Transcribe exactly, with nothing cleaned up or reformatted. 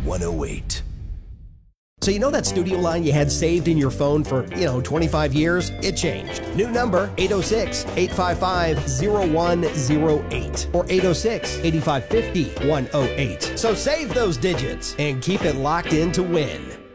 one oh eight. So you know that studio line you had saved in your phone for, you know, twenty-five years? It changed. New number, eight oh six, eight five five, oh one oh eight or eight oh six, eight five five oh, one oh eight. So save those digits and keep it locked in to win.